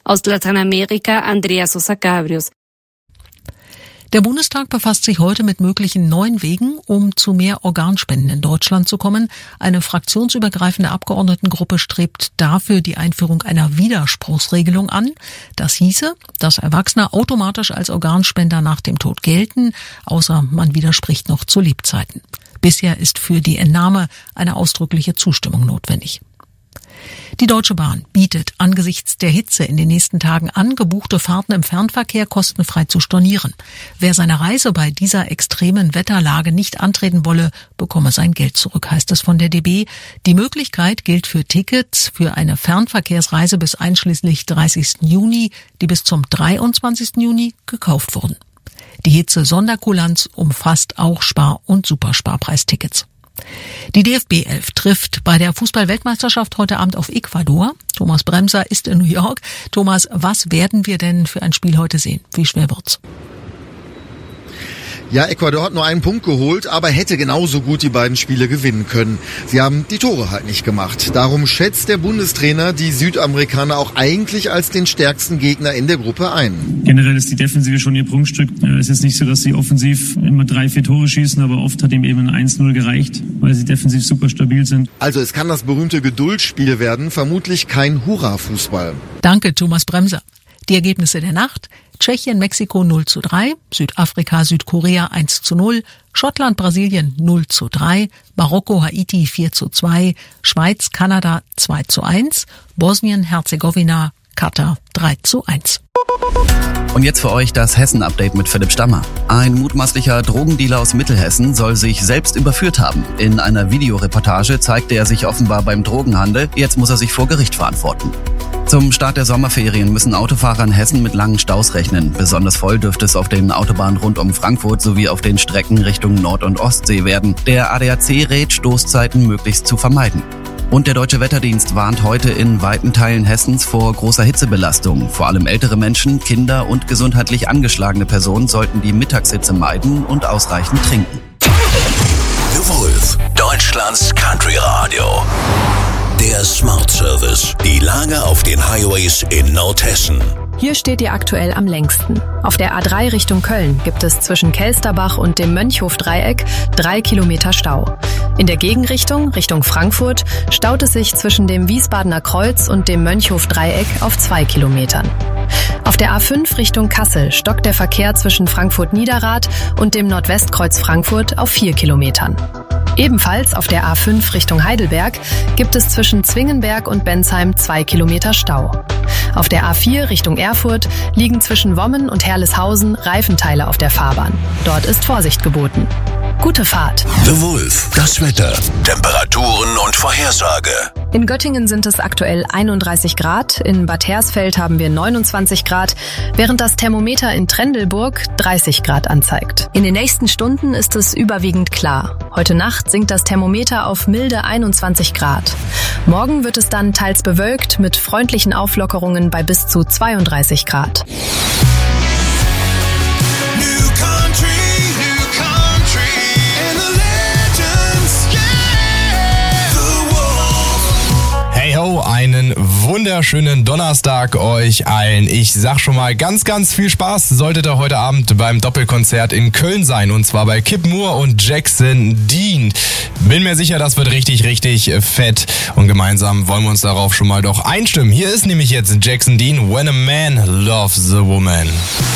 Aus Lateinamerika Andrea Sosa Cabrios. Der Bundestag befasst sich heute mit möglichen neuen Wegen, um zu mehr Organspenden in Deutschland zu kommen. Eine fraktionsübergreifende Abgeordnetengruppe strebt dafür die Einführung einer Widerspruchsregelung an. Das hieße, dass Erwachsene automatisch als Organspender nach dem Tod gelten, außer man widerspricht noch zu Lebzeiten. Bisher ist für die Entnahme eine ausdrückliche Zustimmung notwendig. Die Deutsche Bahn bietet angesichts der Hitze in den nächsten Tagen an, gebuchte Fahrten im Fernverkehr kostenfrei zu stornieren. Wer seine Reise bei dieser extremen Wetterlage nicht antreten wolle, bekomme sein Geld zurück, heißt es von der DB. Die Möglichkeit gilt für Tickets für eine Fernverkehrsreise bis einschließlich 30. Juni, die bis zum 23. Juni gekauft wurden. Die Hitze-Sonderkulanz umfasst auch Spar- und Supersparpreistickets. Die DFB 11 trifft bei der Fußball-Weltmeisterschaft heute Abend auf Ecuador. Thomas Bremser ist in New York. Thomas, was werden wir denn für ein Spiel heute sehen? Wie schwer wird's? Ja, Ecuador hat nur einen Punkt geholt, aber hätte genauso gut die beiden Spiele gewinnen können. Sie haben die Tore halt nicht gemacht. Darum schätzt der Bundestrainer die Südamerikaner auch eigentlich als den stärksten Gegner in der Gruppe ein. Generell ist die Defensive schon ihr Prunkstück. Es ist nicht so, dass sie offensiv immer 3-4 Tore schießen, aber oft hat ihm eben ein 1-0 gereicht, weil sie defensiv super stabil sind. Also es kann das berühmte Geduldsspiel werden, vermutlich kein Hurra-Fußball. Danke, Thomas Bremser. Die Ergebnisse der Nacht: Tschechien, Mexiko 0:3, Südafrika, Südkorea 1:0, Schottland, Brasilien 0:3, Marokko, Haiti 4:2, Schweiz, Kanada 2:1, Bosnien, Herzegowina, Katar 3:1. Und jetzt für euch das Hessen-Update mit Philipp Stammer. Ein mutmaßlicher Drogendealer aus Mittelhessen soll sich selbst überführt haben. In einer Videoreportage zeigte er sich offenbar beim Drogenhandel. Jetzt muss er sich vor Gericht verantworten. Zum Start der Sommerferien müssen Autofahrer in Hessen mit langen Staus rechnen. Besonders voll dürfte es auf den Autobahnen rund um Frankfurt sowie auf den Strecken Richtung Nord- und Ostsee werden. Der ADAC rät, Stoßzeiten möglichst zu vermeiden. Und der Deutsche Wetterdienst warnt heute in weiten Teilen Hessens vor großer Hitzebelastung. Vor allem ältere Menschen, Kinder und gesundheitlich angeschlagene Personen sollten die Mittagshitze meiden und ausreichend trinken. The Wolf, Deutschlands Country Radio. Der Smart Service. Die Lage auf den Highways in Nordhessen. Hier steht ihr aktuell am längsten. Auf der A3 Richtung Köln gibt es zwischen Kelsterbach und dem Mönchhof-Dreieck 3 Kilometer Stau. In der Gegenrichtung, Richtung Frankfurt, staut es sich zwischen dem Wiesbadener Kreuz und dem Mönchhof-Dreieck auf 2 Kilometern. Auf der A5 Richtung Kassel stockt der Verkehr zwischen Frankfurt-Niederrad und dem Nordwestkreuz Frankfurt auf 4 Kilometern. Ebenfalls auf der A5 Richtung Heidelberg gibt es zwischen Zwingenberg und Bensheim 2 Kilometer Stau. Auf der A4 Richtung Erfurt liegen zwischen Wommen und Herleshausen Reifenteile auf der Fahrbahn. Dort ist Vorsicht geboten. Gute Fahrt. The Wolf, das Wetter, Temperaturen und Vorhersage. In Göttingen sind es aktuell 31 Grad, in Bad Hersfeld haben wir 29 Grad, während das Thermometer in Trendelburg 30 Grad anzeigt. In den nächsten Stunden ist es überwiegend klar. Heute Nacht sinkt das Thermometer auf milde 21 Grad. Morgen wird es dann teils bewölkt mit freundlichen Auflockerungen bei bis zu 32 Grad. Einen wunderschönen Donnerstag euch allen. Ich sag schon mal ganz, ganz viel Spaß solltet ihr heute Abend beim Doppelkonzert in Köln sein, und zwar bei Kip Moore und Jackson Dean. Bin mir sicher, das wird richtig, richtig fett, und gemeinsam wollen wir uns darauf schon mal doch einstimmen. Hier ist nämlich jetzt Jackson Dean, When a Man Loves a Woman.